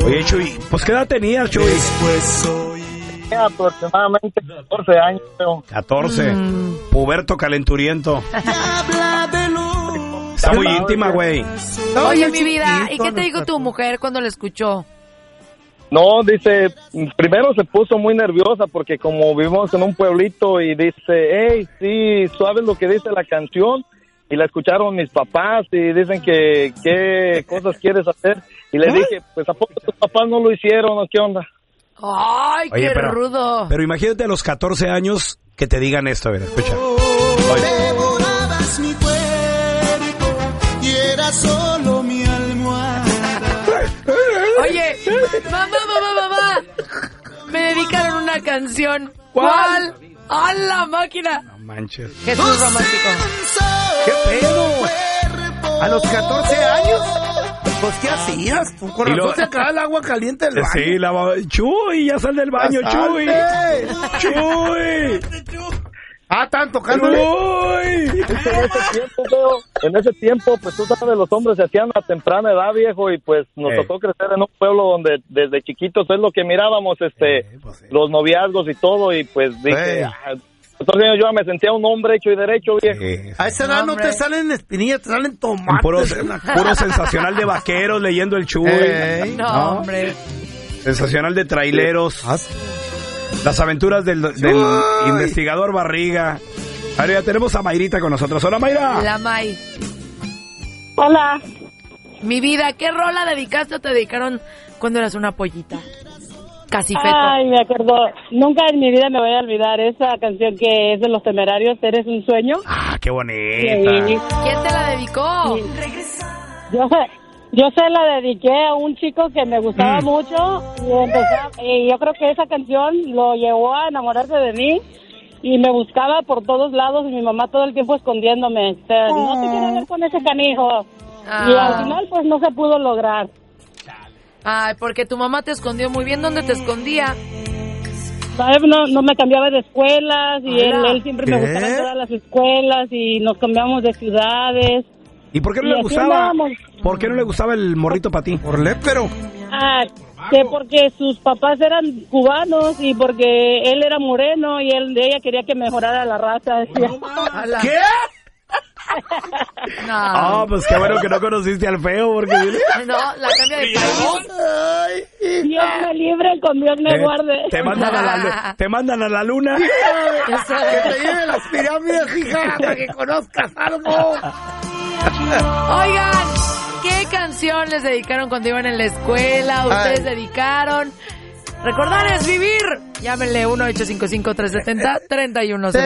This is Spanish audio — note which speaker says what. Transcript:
Speaker 1: Oye, Chuy, pues ¿qué edad tenías, Chuy?
Speaker 2: Aproximadamente 14 años, creo.
Speaker 1: 14. Puberto calenturiento. Está muy íntima, güey.
Speaker 3: Oye, mi vida, ¿y qué te dijo tu mujer cuando la escuchó?
Speaker 2: No, dice, primero se puso muy nerviosa porque como vivimos en un pueblito y dice, hey, sí, ¿sabes lo que dice la canción? Y la escucharon mis papás y dicen que qué cosas quieres hacer. Y le dije, pues ¿a poco tus papás no lo hicieron o qué onda?
Speaker 3: ¡Ay,
Speaker 1: Oye,
Speaker 3: qué rudo!
Speaker 1: Pero imagínate a los 14 años que te digan esto, a ver, escucha.
Speaker 4: Devorabas mi cuerpo y era solo mi almohada.
Speaker 3: Oye, mamá, me dedicaron una canción. ¿Cuál? ¡A la máquina!
Speaker 1: No manches.
Speaker 3: Jesús romántico.
Speaker 5: ¿Qué pedo? ¿A los 14 años? Pues, ¿qué hacías? Con razón se acaba el agua caliente del baño.
Speaker 1: Sí, Chuy, ya sal del baño, Chuy. Chuy.
Speaker 5: Están tocándole.
Speaker 2: En ese tiempo, pues tú sabes, los hombres se hacían a temprana edad, viejo, y pues nos tocó crecer en un pueblo donde desde chiquitos es lo que mirábamos, los noviazgos y todo, y pues dije, entonces yo me sentía un hombre hecho y derecho, viejo.
Speaker 5: A esa edad no te salen espinillas, te salen tomates.
Speaker 1: Puro sensacional de vaqueros leyendo el Chuy.
Speaker 3: No, hombre.
Speaker 1: Sensacional de traileros. Las aventuras del investigador Barriga. Ahora ya tenemos a Mayrita con nosotros. Hola, Mayra.
Speaker 3: La May.
Speaker 6: Hola.
Speaker 3: Mi vida, ¿qué rola dedicaste o te dedicaron cuando eras una pollita? Casi feto.
Speaker 6: Ay, me acuerdo. Nunca en mi vida me voy a olvidar esa canción que es de Los Temerarios, Eres un sueño.
Speaker 1: Ah, qué bonita.
Speaker 3: ¿Quién te la dedicó?
Speaker 6: Sí. Yo se la dediqué a un chico que me gustaba mucho y yo creo que esa canción lo llevó a enamorarse de mí y me buscaba por todos lados y mi mamá todo el tiempo escondiéndome. O sea, no te quiero ver con ese canijo. Y al final pues no se pudo lograr.
Speaker 3: Ay, porque tu mamá te escondió muy bien. ¿Dónde te escondía?
Speaker 6: No me cambiaba de escuelas y él siempre me gustaba en todas las escuelas y nos cambiamos de ciudades.
Speaker 1: ¿Y por qué no le gustaba? ¿Por qué no le gustaba el morrito para ti?
Speaker 5: Por lépero.
Speaker 6: Que porque sus papás eran cubanos y porque él era moreno y ella quería que mejorara la raza.
Speaker 5: ¿Qué?
Speaker 3: No.
Speaker 1: Pues qué bueno que no conociste al feo porque...
Speaker 3: No, la cambia de país.
Speaker 6: Dios me libre, con Dios me guarde.
Speaker 1: Te mandan a la luna.
Speaker 5: Que te lleven las pirámides, hija, para que conozcas algo.
Speaker 3: Oigan, ¿qué canción les dedicaron cuando iban en la escuela? ¿Ustedes dedicaron? Recordar es vivir. Llámenle 1-855-370-3100.